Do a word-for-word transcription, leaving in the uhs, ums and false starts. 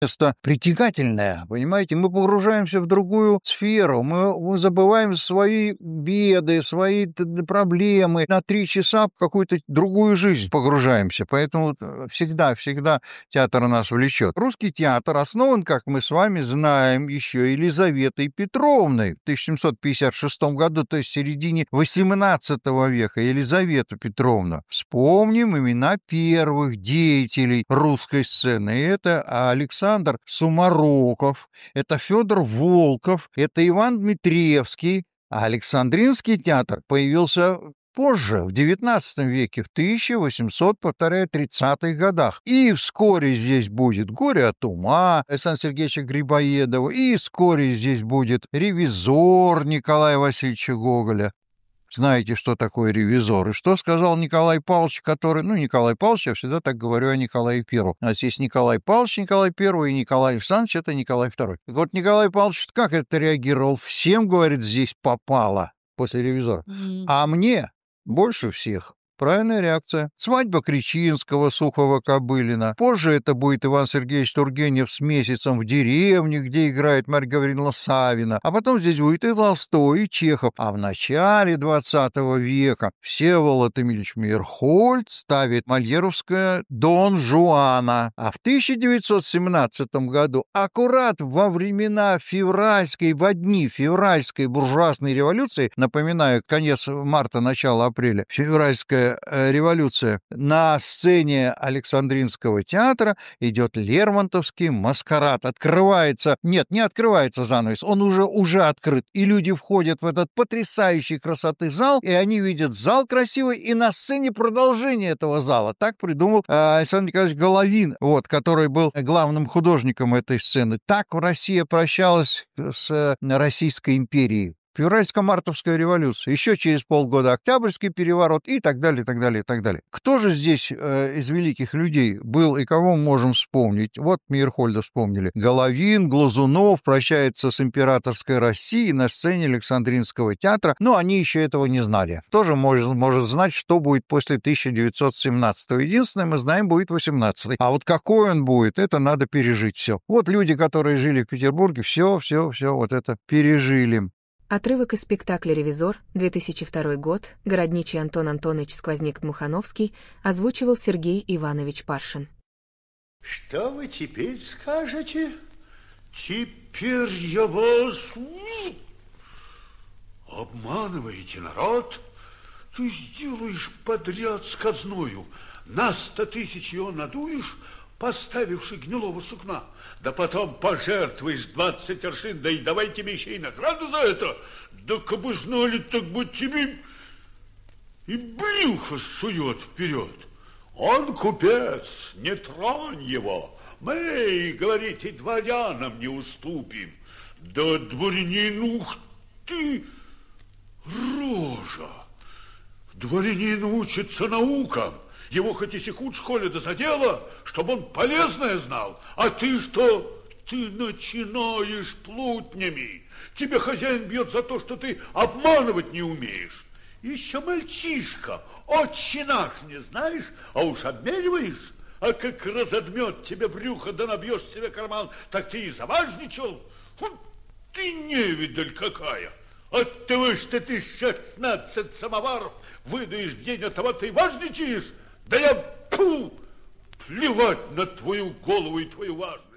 место притягательное, понимаете? Мы погружаемся в другую сферу, мы, мы забываем свои беды, свои проблемы, на три часа в какую-то другую жизнь погружаемся, поэтому всегда-всегда театр нас влечет. Русский театр основан, как мы с вами знаем, еще Елизаветой Петровной в тысяча семьсот пятьдесят шестом году, то есть в середине восемнадцатого века. Елизавета Петровна. Вспомним имена первых деятелей русской сцены. Это Александр Александр Сумароков, это Федор Волков, это Иван Дмитриевский, а Александринский театр появился позже, в девятнадцатом веке, в тысяча восемьсот тридцатых годах. И вскоре здесь будет «Горе от ума» Александра Сергеевича Грибоедова, и вскоре здесь будет «Ревизор» Николая Васильевича Гоголя. Знаете, что такое ревизор, и что сказал Николай Павлович, который... Ну, Николай Павлович, я всегда так говорю о Николае Первом. У нас есть Николай Павлович, Николай Первый, и Николай Александрович, это Николай Второй. Так вот, Николай Павлович как это реагировал? Всем, говорит, здесь попало после ревизора. Mm-hmm. А мне больше всех. Правильная реакция. Свадьба Кричинского, Сухова, Кобылина. Позже это будет Иван Сергеевич Тургенев с «Месяцем в деревне», где играет Марья Гавриловна Савина. А потом здесь будет и Толстой, и Чехов. А в начале двадцатого века Всеволод Эмильевич Мейерхольд ставит мольеровское «Дон Жуана». А в тысяча девятьсот семнадцатом году, аккурат во времена февральской, во дни февральской буржуазной революции, напоминаю, конец марта, начало апреля, февральская революция, на сцене Александринского театра идет Лермонтовский «Маскарад». Открывается, нет, не открывается занавес, он уже, уже открыт. И люди входят в этот потрясающей красоты зал, и они видят зал красивый, и на сцене продолжение этого зала. Так придумал э, Александр Николаевич Головин, вот, который был главным художником этой сцены. Так Россия прощалась с э, Российской империей. Февральско-мартовская революция, еще через полгода Октябрьский переворот и так далее, и так далее, и так далее. Кто же здесь э, из великих людей был и кого мы можем вспомнить? Вот Мейерхольда вспомнили. Головин, Глазунов прощается с императорской Россией на сцене Александринского театра, но они еще этого не знали. Тоже может, может знать, что будет после тысяча девятьсот семнадцатого. Единственное, мы знаем, будет восемнадцатый. А вот какой он будет, это надо пережить все. Вот люди, которые жили в Петербурге, все, все, все вот это пережили. Отрывок из спектакля «Ревизор», две тысячи второй год, городничий Антон Антонович Сквозняк-Дмухановский, озвучивал Сергей Иванович Паршин. Что вы теперь скажете? Теперь я вас... Обманываете народ? Ты сделаешь подряд с казною. На сто тысяч его надуешь, поставивши гнилого сукна. Да потом пожертвуешь двадцать аршин, да и давай тебе еще и награду за это. Да как бы знали, так бы тебе и брюхо сует вперед. Он купец, не тронь его. Мы, говорите, дворянам не уступим. Да дворянин, ух ты, рожа. Дворянин учится наукам. Его хоть и секут в школе, да за дело, чтобы он полезное знал. А ты что? Ты начинаешь плутнями. Тебе хозяин бьет за то, что ты обманывать не умеешь. Еще мальчишка, отче наш не знаешь, а уж обмериваешь. А как разодмет тебе брюхо, да набьешь себе карман, так ты и заважничал. Вот ты невидаль какая. От того, что ты шестнадцать самоваров выдаешь в день, от того ты важничаешь. Да я, фу, плевать на твою голову и твою важность.